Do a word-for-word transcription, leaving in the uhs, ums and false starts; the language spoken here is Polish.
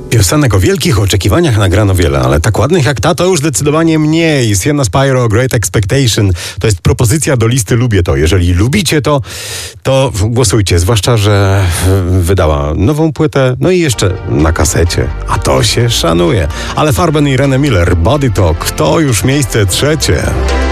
Piosenek o wielkich oczekiwaniach nagrano wiele, ale tak ładnych jak ta to już zdecydowanie mniej. Sienna Spyro, Great Expectation to jest propozycja do listy Lubię to. Jeżeli lubicie to, to głosujcie, zwłaszcza, że wydała nową płytę, no i jeszcze na kasecie, a to się szanuje. Ale Farben i René Miller, Body Talk, to już miejsce trzecie.